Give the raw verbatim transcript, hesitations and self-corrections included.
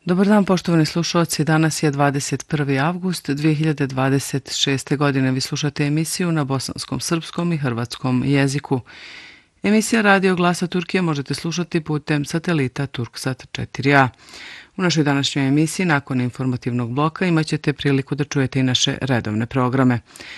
Dobar dan, poštovani slušalci. Danas je dvadeset prvi avgust dve hiljade dvadeset šeste. godine. Vi slušate emisiju na bosanskom, srpskom i hrvatskom jeziku. Emisija Radio Glasa Turkije možete slušati putem satelita Turksat četiri a. U našoj današnjoj emisiji, nakon informativnog bloka, imat ćete priliku da čujete i naše redovne programe.